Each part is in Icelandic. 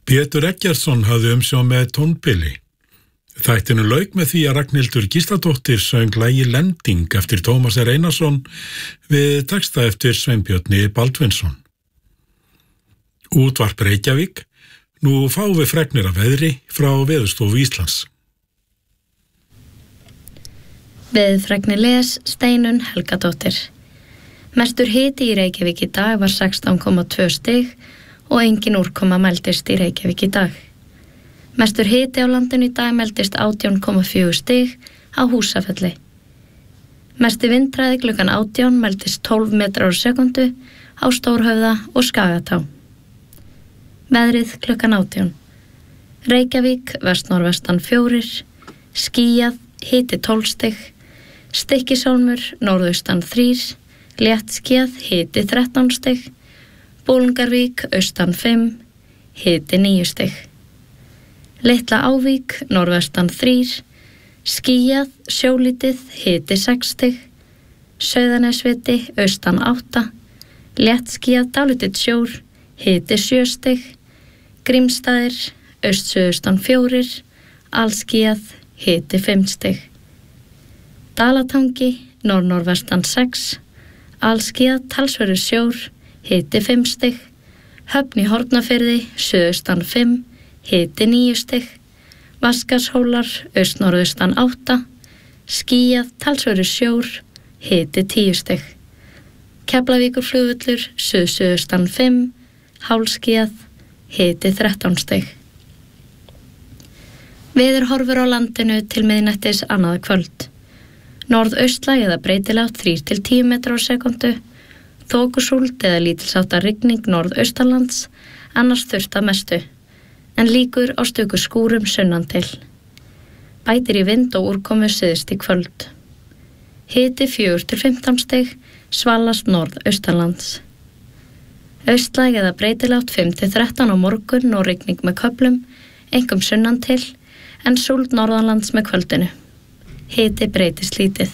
Pétur Eggertsson hafði umsjón með tónbili. Þættinu lauk með því að Ragnhildur Gísladóttir söng lagið Lending eftir Tómas R. Einarsson við texta eftir Sveinbjörni Baldvinsson. Útvarp Reykjavík, nú fáum við fregnir af veðri frá Veðurstofu Íslands. Veðurfregnir les Steinunn Helgadóttir. Mestur hiti í Reykjavík í dag var 16,2 stig og engin úrkoma mældist í Reykjavík í dag. Mestur hiti á landinu í dag mældist 18,4 stig á Húsafelli. Mesti vindhraði klukkan 18 mældist 12 metrar á sekundu á Stórhöfða og Skagatá. Veðrið klukkan 18. Reykjavík vestnorðvestan 4, skýjað, hiti 12 stig, Stykkishólmur norðaustan 3, léttskýjað, hiti 13 stig, Bolungarvík austan 5, hiti 9 stig. Litla Ávík norðvestan 3, skýjað, sjólítið, hiti 6 stig, Sauðanesviti austan 8, léttskýjað, dálítill sjór, hiti 7 stig, Grímsstaðir austsuðaustan 4, alskýjað, hiti 5 stig. Dalatangi norðnorðvestan 6, alskýjað, talsverður sjór, hiti 5 stig, Höfn í Hornafirði suðaustan 5, hiti 9 stig, Vatnskarðshólar austnorðaustan 8, skýjað, talsverður sjór, hiti 10 stig. Keflavíkurflugvöllur suðsuðaustan 5, hálfskýjað, hiti 13 stig. Veðurhorfur á landinu til miðnættis annað kvöld. Norðaustlæg eða breytilátt 3-10 metrar á sekundu, þokusúld eða lítilsháttar rigning norðaustanlands, annars þurrt að mestu, en líkur á stöku skúrum sunnan til. Bætir í vind og úrkomu syðst í kvöld. Hiti 4-15 stig, svalast norðaustanlands. Austlæg eða breytilátt 5-13 á morgun og rigning með köflum, einkum sunnan til, en súld norðanlands með kvöldinu. Hiti breytist lítið.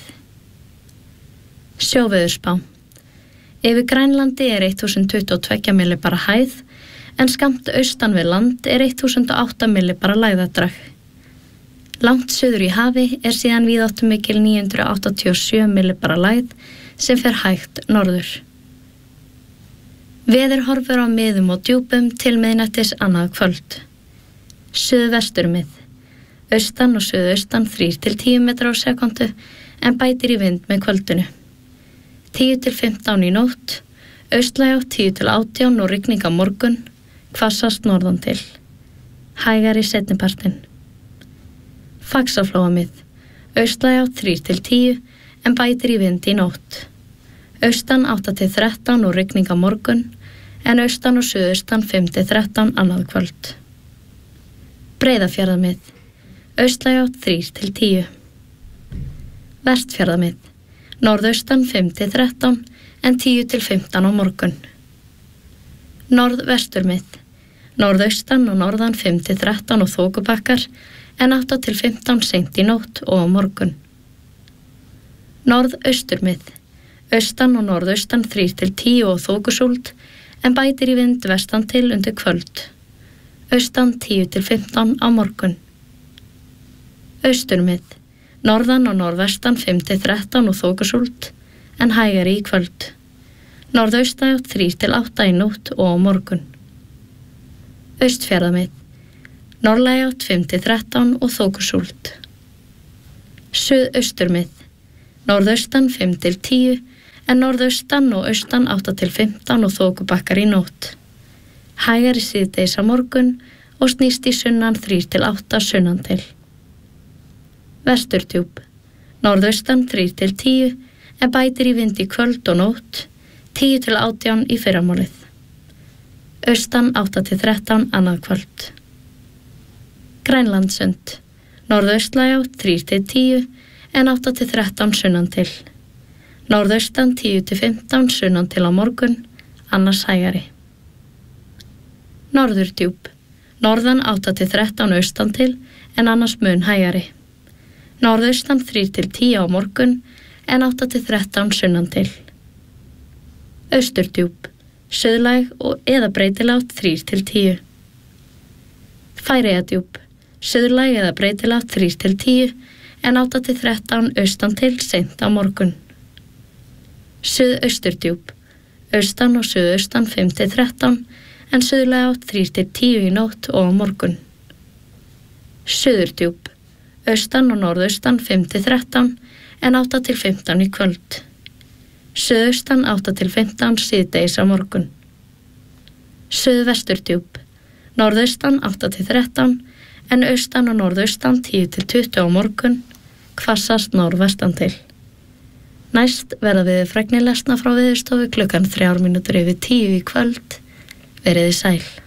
Sjóveðurspá. Yfir Grænlandi 1022 millibara hæð, en skammt austan við land 1008 millibara lægðadrag. Langt suður í hafi síðan víðáttumikil 987 millibara lægð sem fer hægt norður. Veðurhorfur á miðum og djúpum til miðnættis annað kvöld. Suðvesturmið. Austan og suðaustan 3-10 metrar á sekundu, en bætir í vind með kvöldinu. 10-15 í nótt, austlæg átt 10-18 og rigning á morgun, hvassast norðan til. Hægari seinnipartinn. Faxaflóamið. Austlæg átt 3-10, en bætir í vind í nótt. Austan 8-13 og rigning á morgun, en austan og suðaustan 5-13 annað kvöld. Breiðafjarðamið. Austlæg átt 3-10. Vestfjarðamið. Norðaustan 5-13, en 10-15 á morgun. Norðvesturmið. Norðaustan og norðan 5-13 og þokubakkar, en 8-15 seint í nótt og á morgun. Norðausturmið. Austan og norðaustan 3-10 og þokusúld, en bætir í vind vestan til undir kvöld. Austan 10-15 á morgun. Austurmið. Norðan og norðvestan 5-13 og þokusúld, en hægari í kvöld. Norðaustanátt 3-8 í nótt og á morgun. Austfjarðamið. Norðlægátt 5-13 og þokusúld. Suðausturmið. Norðaustan 5-10, en norðaustan og austan 8-15 og þokubakkar í nótt. Hægari síðdegis á morgun og snýst í sunnan 3-8 sunnan til. Vesturdjúp. Norðaustan 3-10, en bætir í vind í kvöld og nótt, 10-18 í fyrramálið. Austan 8-13 annað kvöld. Grænlandssund. Norðaustlæg átt 3-10, en 8-13 sunnan til. Norðaustan 10-15 sunnan til á morgun, annars hægari. Norðurdjúp. Norðan 8-13 austan til, en annars mun hægari. Norðaustan 3-10 á morgun, en 8-13 sunnan til. Austurdjúp. Suðlæg og eða breytilátt 3-10. Færeyjadjúp, suðlæg eða breytilátt 3-10 en 8-13 austan til seint á morgun. Suðausturdjúp, austan og suðaustan 5-13 en suðlæg átt 3-10 í nótt og á morgun. Suðurdjúp, austan og norðaustan 5-13 en 8-15 í kvöld. Suðaustan 8-15 síðdegis á morgun. Suðvesturdjúp, norðaustan 8-13 en austan og norðaustan 10-20 á morgun, hvassast norðvestan til. Næst verða veðurfregnir lesna frá Veðurstofu klukkan 3:03 í kvöld. Veriði sæl.